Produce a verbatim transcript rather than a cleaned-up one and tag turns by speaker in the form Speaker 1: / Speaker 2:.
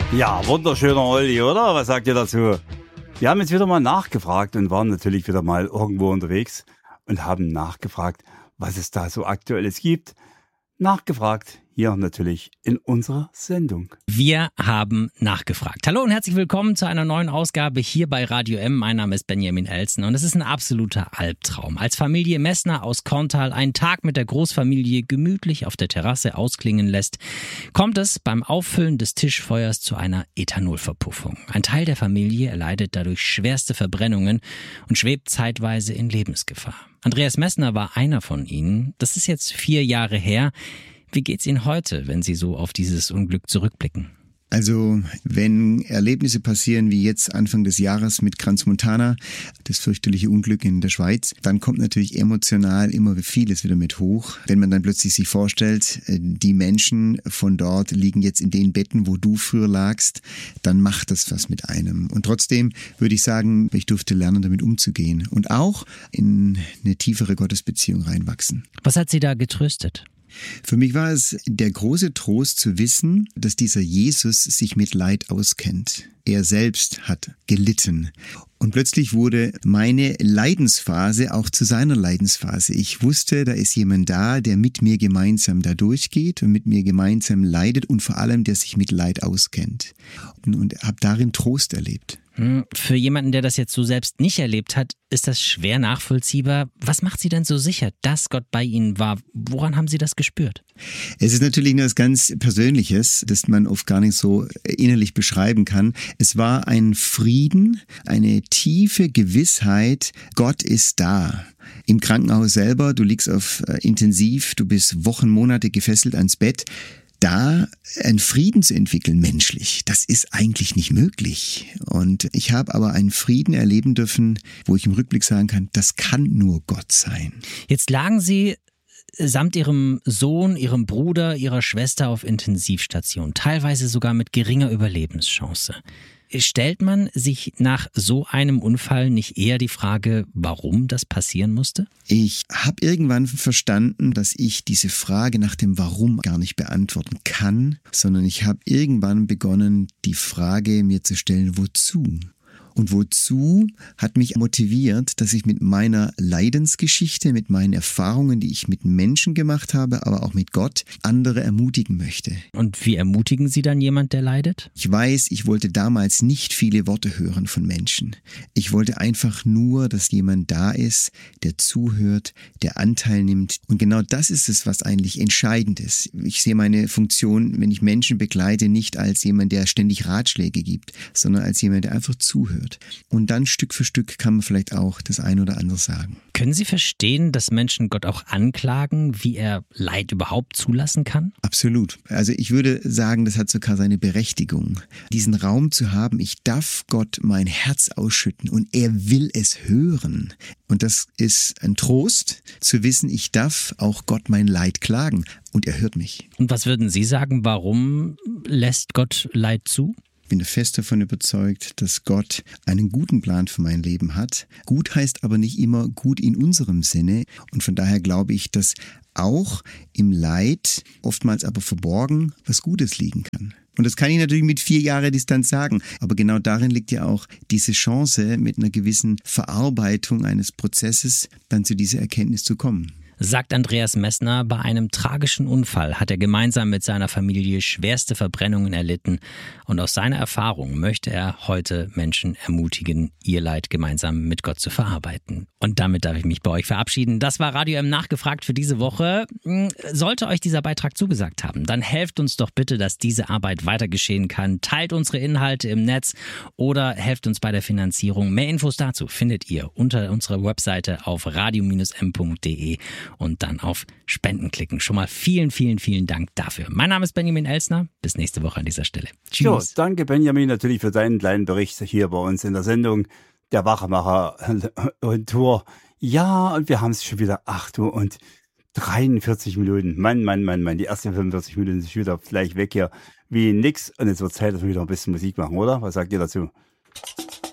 Speaker 1: Ja, wunderschöner Olli, oder? Was sagt ihr dazu? Wir haben jetzt wieder mal nachgefragt und waren natürlich wieder mal irgendwo unterwegs und haben nachgefragt, was es da so Aktuelles gibt. Nachgefragt hier natürlich in unserer Sendung.
Speaker 2: Wir haben nachgefragt. Hallo und herzlich willkommen zu einer neuen Ausgabe hier bei Radio M. Mein Name ist Benjamin Elsner und es ist ein absoluter Albtraum. Als Familie Messner aus Korntal einen Tag mit der Großfamilie gemütlich auf der Terrasse ausklingen lässt, kommt es beim Auffüllen des Tischfeuers zu einer Ethanolverpuffung. Ein Teil der Familie erleidet dadurch schwerste Verbrennungen und schwebt zeitweise in Lebensgefahr. Andreas Messner war einer von ihnen. Das ist jetzt vier Jahre her. Wie geht's Ihnen heute, wenn Sie so auf dieses Unglück zurückblicken?
Speaker 3: Also, wenn Erlebnisse passieren wie jetzt Anfang des Jahres mit Crans-Montana, das fürchterliche Unglück in der Schweiz, dann kommt natürlich emotional immer vieles wieder mit hoch. Wenn man dann plötzlich sich vorstellt, die Menschen von dort liegen jetzt in den Betten, wo du früher lagst, dann macht das was mit einem. Und trotzdem würde ich sagen, ich durfte lernen, damit umzugehen und auch in eine tiefere Gottesbeziehung reinwachsen.
Speaker 2: Was hat Sie da getröstet?
Speaker 3: Für mich war es der große Trost zu wissen, dass dieser Jesus sich mit Leid auskennt. Er selbst hat gelitten. Und plötzlich wurde meine Leidensphase auch zu seiner Leidensphase. Ich wusste, da ist jemand da, der mit mir gemeinsam da durchgeht und mit mir gemeinsam leidet und vor allem, der sich mit Leid auskennt. Und, und habe darin Trost erlebt.
Speaker 2: Für jemanden, der das jetzt so selbst nicht erlebt hat, ist das schwer nachvollziehbar. Was macht Sie denn so sicher, dass Gott bei Ihnen war? Woran haben Sie das gespürt?
Speaker 3: Es ist natürlich etwas ganz Persönliches, das man oft gar nicht so innerlich beschreiben kann. Es war ein Frieden, eine tiefe Gewissheit, Gott ist da. Im Krankenhaus selber, du liegst auf Intensiv, du bist Wochen, Monate gefesselt ans Bett. Da einen Frieden zu entwickeln, menschlich, das ist eigentlich nicht möglich. Und ich habe aber einen Frieden erleben dürfen, wo ich im Rückblick sagen kann, das kann nur Gott sein.
Speaker 2: Jetzt lagen Sie samt Ihrem Sohn, Ihrem Bruder, Ihrer Schwester auf Intensivstation, teilweise sogar mit geringer Überlebenschance. Stellt man sich nach so einem Unfall nicht eher die Frage, warum das passieren musste?
Speaker 3: Ich habe irgendwann verstanden, dass ich diese Frage nach dem Warum gar nicht beantworten kann, sondern ich habe irgendwann begonnen, die Frage mir zu stellen, wozu? Und wozu hat mich motiviert, dass ich mit meiner Leidensgeschichte, mit meinen Erfahrungen, die ich mit Menschen gemacht habe, aber auch mit Gott, andere ermutigen möchte.
Speaker 2: Und wie ermutigen Sie dann jemand, der leidet?
Speaker 3: Ich weiß, ich wollte damals nicht viele Worte hören von Menschen. Ich wollte einfach nur, dass jemand da ist, der zuhört, der Anteil nimmt. Und genau das ist es, was eigentlich entscheidend ist. Ich sehe meine Funktion, wenn ich Menschen begleite, nicht als jemand, der ständig Ratschläge gibt, sondern als jemand, der einfach zuhört. Und dann Stück für Stück kann man vielleicht auch das ein oder andere sagen.
Speaker 2: Können Sie verstehen, dass Menschen Gott auch anklagen, wie er Leid überhaupt zulassen kann?
Speaker 3: Absolut. Also ich würde sagen, das hat sogar seine Berechtigung. Diesen Raum zu haben, ich darf Gott mein Herz ausschütten und er will es hören. Und das ist ein Trost, zu wissen, ich darf auch Gott mein Leid klagen und er hört mich.
Speaker 2: Und was würden Sie sagen, warum lässt Gott Leid zu?
Speaker 3: Ich bin fest davon überzeugt, dass Gott einen guten Plan für mein Leben hat. Gut heißt aber nicht immer gut in unserem Sinne. Und von daher glaube ich, dass auch im Leid, oftmals aber verborgen, was Gutes liegen kann. Und das kann ich natürlich mit vier Jahren Distanz sagen. Aber genau darin liegt ja auch diese Chance, mit einer gewissen Verarbeitung eines Prozesses dann zu dieser Erkenntnis zu kommen.
Speaker 2: Sagt Andreas Messner, bei einem tragischen Unfall hat er gemeinsam mit seiner Familie schwerste Verbrennungen erlitten und aus seiner Erfahrung möchte er heute Menschen ermutigen, ihr Leid gemeinsam mit Gott zu verarbeiten. Und damit darf ich mich bei euch verabschieden. Das war Radio M nachgefragt für diese Woche. Sollte euch dieser Beitrag zugesagt haben, dann helft uns doch bitte, dass diese Arbeit weiter geschehen kann. Teilt unsere Inhalte im Netz oder helft uns bei der Finanzierung. Mehr Infos dazu findet ihr unter unserer Webseite auf radio Bindestrich m punkt de. Und dann auf Spenden klicken. Schon mal vielen, vielen, vielen Dank dafür. Mein Name ist Benjamin Elsner. Bis nächste Woche an dieser Stelle. Tschüss.
Speaker 1: Jo, danke Benjamin natürlich für deinen kleinen Bericht hier bei uns in der Sendung. Der Wachmacher und Tour. Ja, und wir haben es schon wieder acht Uhr und dreiundvierzig Minuten. Mann, Mann, Mann, Mann. Die ersten fünfundvierzig Minuten sind wieder gleich weg hier wie nix. Und jetzt wird Zeit, dass wir wieder ein bisschen Musik machen, oder? Was sagt ihr dazu?